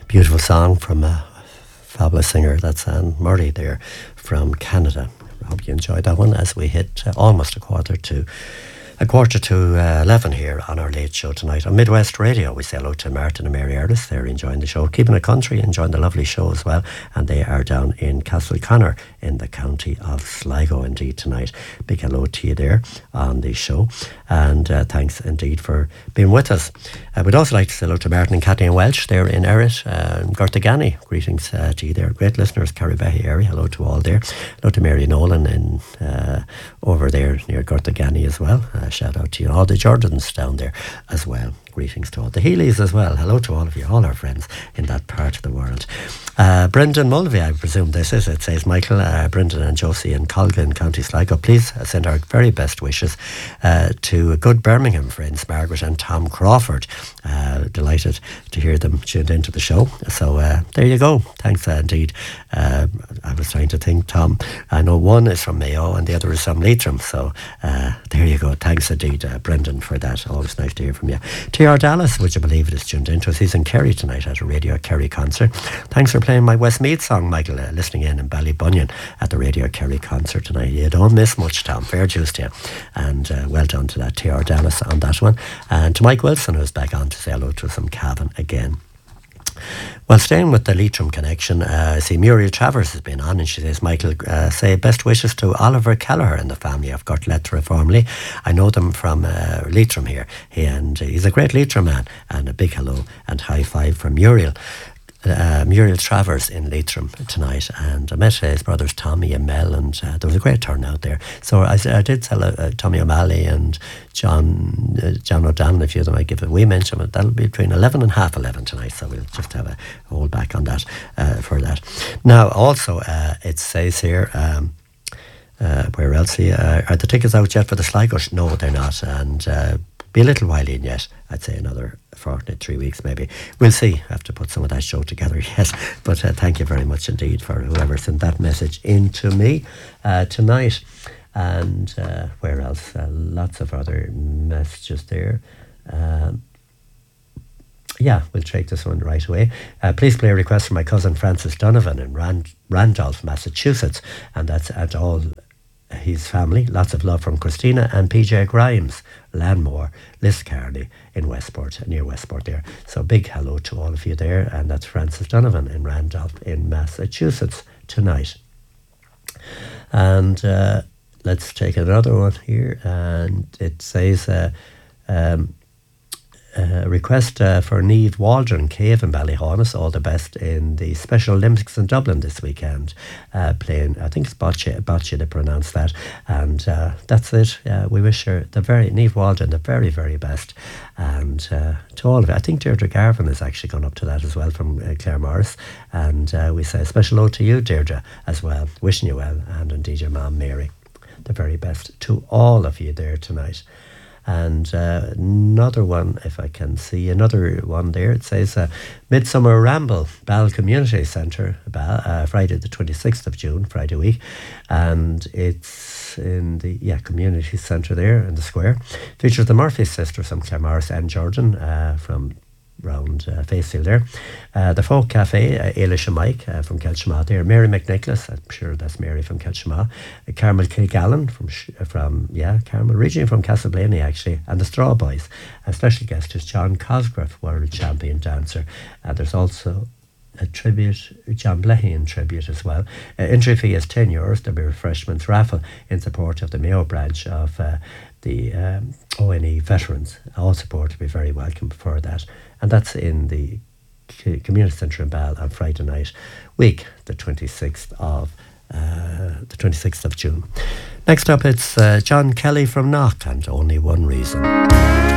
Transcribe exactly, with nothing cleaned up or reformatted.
Beautiful song from a fabulous singer, that's Anne Murray there from Canada. I hope you enjoyed that one as we hit uh, almost a quarter to a quarter to uh, eleven here on our late show tonight on Midwest Radio. We say hello to Martin and Mary Erdis. They're enjoying the show, keeping it country, enjoying the lovely show as well. And they are down in Castleconnor in the county of Sligo indeed tonight. Big hello to you there on the show. And uh, thanks indeed for being with us. Uh, we'd also like to say hello to Martin and Kathleen Welch there in Errit, uh, Gortagani. Greetings uh, to you there. Great listeners, Carribehy area. Hello to all there. Hello to Mary Nolan in, uh, over there near Gortagani as well. Uh, shout out to you. All the Jordans down there as well. Greetings to all the Healy's as well. Hello to all of you, all our friends in that part of the world. Uh, Brendan Mulvey, I presume this is. It says, Michael, uh, Brendan and Josie in Colgan, County Sligo, please send our very best wishes uh, to good Birmingham friends, Margaret and Tom Crawford. Uh, delighted to hear them tuned into the show. So uh, there you go. Thanks uh, indeed. Uh, I was trying to think, Tom. I know one is from Mayo and the other is from Leitrim. So uh, there you go. Thanks indeed, uh, Brendan, for that. Always nice to hear from you. T R Dallas, would you believe it, is tuned into us. He's in Kerry tonight at a Radio Kerry concert. Thanks for playing my Westmeath song, Michael, uh, listening in in Ballybunion at the Radio Kerry concert tonight. You don't miss much, Tom. Fair juice to you. And uh, well done to that T R Dallas on that one. And to Mike Wilson, who's back on to say hello to us from Cavan again. Well, staying with the Leitrim connection, uh, I see Muriel Travers has been on and she says, Michael, uh, say best wishes to Oliver Kelleher and the family of Gortlethra formerly. I know them from uh, Leitrim here. He, and uh, he's a great Leitrim man. And a big hello and high five from Muriel. Uh, Muriel Travers in Leitrim tonight, and I met uh, his brothers Tommy and Mel, and uh, there was a great turnout there. So I, I did tell uh, Tommy O'Malley and John uh, John O'Donnell, if you might give a wee mention, but that'll be between eleven and half eleven tonight, so we'll just have a hold back on that uh, for that. Now also uh, it says here, um, uh, where else here, uh, are the tickets out yet for the Sligo? No, they're not, and uh, be a little while in yet. I'd say another fortnight, three weeks maybe. We'll see. I have to put some of that show together yet. But uh, thank you very much indeed for whoever sent that message in to me uh, tonight. And uh, where else? Uh, lots of other messages there. Um, yeah, we'll take this one right away. Uh, please play a request for my cousin Francis Donovan in Rand- Randolph, Massachusetts. And that's at all his family. Lots of love from Christina and P J Grimes, Landmore, Liscarney in Westport, near Westport there. So big hello to all of you there. And that's Francis Donovan in Randolph in Massachusetts tonight. And uh, let's take another one here. And it says uh, um, a request uh, for Niamh Waldron Cave in Ballyhaunis. All the best in the Special Olympics in Dublin this weekend. Uh, playing, I think it's Bocce, Bocce to pronounce that. And uh, that's it. Uh, we wish her, the very Niamh Waldron, the very, very best. And uh, to all of it, I think Deirdre Garvin has actually gone up to that as well from uh, Claire Morris. And uh, we say a special ode to you, Deirdre, as well. Wishing you well. And indeed your mum, Mary. The very best to all of you there tonight. And uh, another one, if I can see, another one there, it says uh, Midsummer Ramble, Ball Community Centre, Ball, uh, Friday the twenty-sixth of June, Friday week. And it's in the yeah community centre there in the square. Features the Murphy sisters from Claremorris and Jordan uh, from round uh, Facefield there. Uh, the Folk Cafe, uh, Ailish and Mike uh, from Kelshima there. Mary McNicholas, I'm sure that's Mary from Kelshima. Uh, Carmel Kilgallen from, uh, from yeah, Carmel, originally from Castleblaney actually. And the Straw Boys. A special guest is John Cosgrove, world champion dancer. Uh, there's also a tribute, John Blehan tribute as well. Uh, entry fee is ten euros. There'll be refreshments raffle in support of the Mayo branch of uh, the um, O N E veterans. All support will be very welcome for that. And that's in the community centre in Ball on Friday night, week the twenty-sixth of uh, the twenty-sixth of June. Next up, it's uh, John Kelly from Knock and Only One Reason.